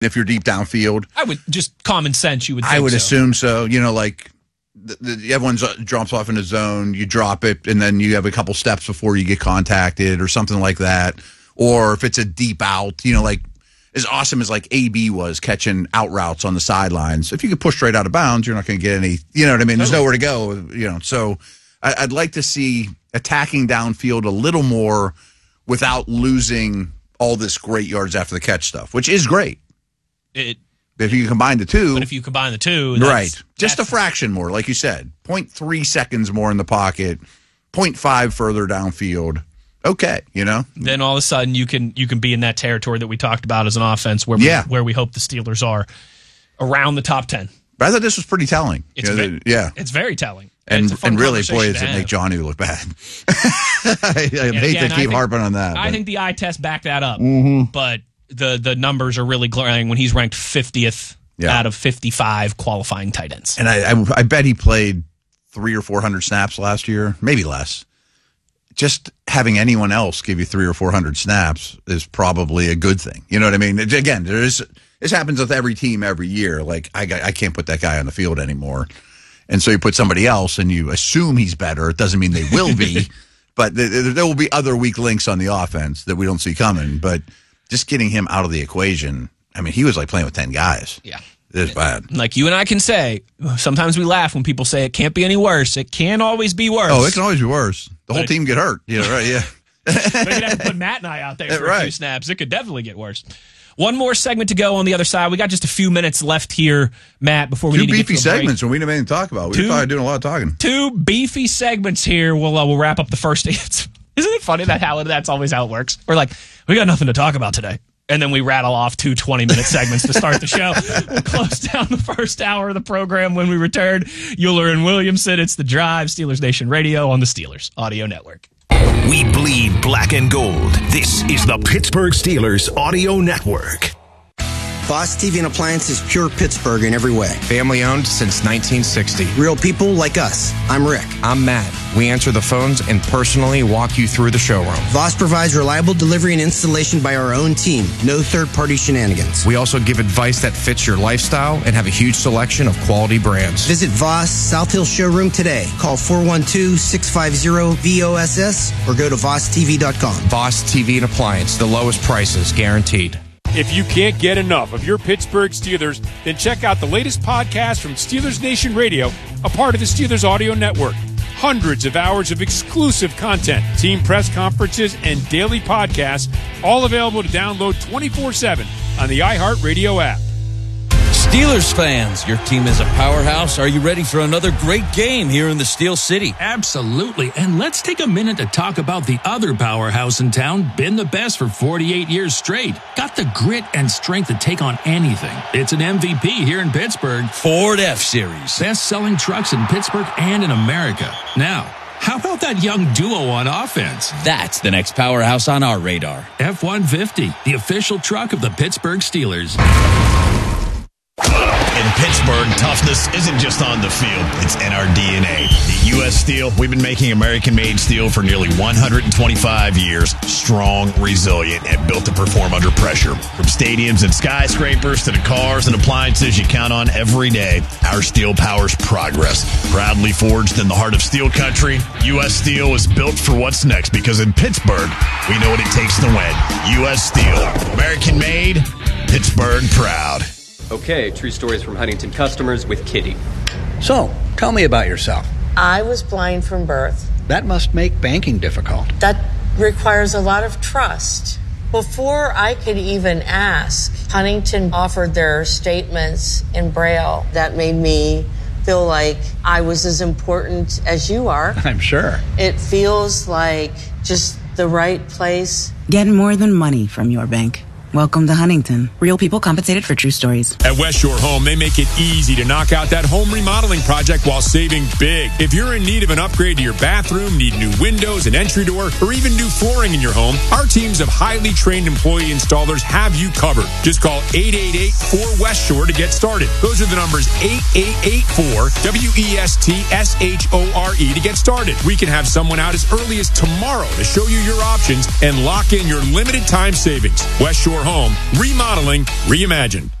if you're deep downfield. I would just common sense. You would. Think I would so. assume so. Like everyone drops off in a zone, you drop it, and then you have a couple steps before you get contacted or something like that. Or if it's a deep out, like as awesome as like AB was catching out routes on the sidelines. If you could push straight out of bounds, you're not going to get any. You know what I mean? There's nowhere to go. So I'd like to see attacking downfield a little more without losing all this great yards after the catch stuff, which is great. If you combine the two. But if you combine the two. Right. Just a fraction more, like you said. 0.3 seconds more in the pocket, 0.5 further downfield. Okay, Then all of a sudden you can be in that territory that we talked about as an offense where we hope the Steelers are around the top 10. But I thought this was pretty telling. It's very telling. And really, boy, does it make Johnny look bad. I hate to keep harping on that. I think the eye test backed that up. Mm-hmm. But the numbers are really glaring when he's ranked 50th out of 55 qualifying tight ends. And I bet he played 300 or 400 snaps last year, maybe less. Just having anyone else give you 300 or 400 snaps is probably a good thing. You know what I mean? Again, this happens with every team every year. Like, I can't put that guy on the field anymore. And so you put somebody else and you assume he's better. It doesn't mean they will be, but there will be other weak links on the offense that we don't see coming. But just getting him out of the equation, I mean, he was like playing with 10 guys. Yeah. It's bad. Like you and I can say, sometimes we laugh when people say it can't be any worse. It can always be worse. Oh, it can always be worse. The whole team get hurt. Right, yeah. But you'd have to put Matt and I out there for a few snaps. It could definitely get worse. One more segment to go on the other side. We got just a few minutes left here, Matt, before we need to get to a break. 2 beefy segments when we didn't have anything to talk about. We were doing a lot of talking. 2 beefy segments here. We'll wrap up the first. Isn't it funny that's always how it works? We're like, we got nothing to talk about today. And then we rattle off 2 20-minute segments to start the show. We'll close down the first hour of the program when we return. Euler and Williamson, it's The Drive, Steelers Nation Radio on the Steelers Audio Network. We bleed black and gold. This is the Pittsburgh Steelers Audio Network. Voss TV and Appliances, pure Pittsburgh in every way. Family owned since 1960. Real people like us. I'm Rick. I'm Matt. We answer the phones and personally walk you through the showroom. Voss provides reliable delivery and installation by our own team. No third-party shenanigans. We also give advice that fits your lifestyle and have a huge selection of quality brands. Visit Voss South Hill Showroom today. Call 412-650-VOSS or go to VossTV.com. Voss TV and Appliance, the lowest prices guaranteed. If you can't get enough of your Pittsburgh Steelers, then check out the latest podcast from Steelers Nation Radio, a part of the Steelers Audio Network. Hundreds of hours of exclusive content, team press conferences, and daily podcasts, all available to download 24/7 on the iHeartRadio app. Steelers fans, your team is a powerhouse. Are you ready for another great game here in the Steel City? Absolutely. And let's take a minute to talk about the other powerhouse in town, been the best for 48 years straight. Got the grit and strength to take on anything. It's an MVP here in Pittsburgh. Ford F-Series. Best-selling trucks in Pittsburgh and in America. Now, how about that young duo on offense? That's the next powerhouse on our radar. F-150, the official truck of the Pittsburgh Steelers. In Pittsburgh, toughness isn't just on the field, it's in our DNA. At U.S. Steel, we've been making American-made steel for nearly 125 years, strong, resilient, and built to perform under pressure. From stadiums and skyscrapers to the cars and appliances you count on every day, our steel powers progress. Proudly forged in the heart of steel country, U.S. Steel is built for what's next because in Pittsburgh, we know what it takes to win. U.S. Steel, American-made, Pittsburgh proud. Okay, true stories from Huntington customers with Kitty. So, tell me about yourself. I was blind from birth. That must make banking difficult. That requires a lot of trust. Before I could even ask, Huntington offered their statements in Braille. That made me feel like I was as important as you are. I'm sure. It feels like just the right place. Get more than money from your bank. Welcome to Huntington. Real people compensated for true stories. At West Shore Home, they make it easy to knock out that home remodeling project while saving big. If you're in need of an upgrade to your bathroom, need new windows, an entry door, or even new flooring in your home, our teams of highly trained employee installers have you covered. Just call 888-4West Shore to get started. Those are the numbers 8884-WESTSHORE to get started. We can have someone out as early as tomorrow to show you your options and lock in your limited time savings. West Shore home. Remodeling reimagined.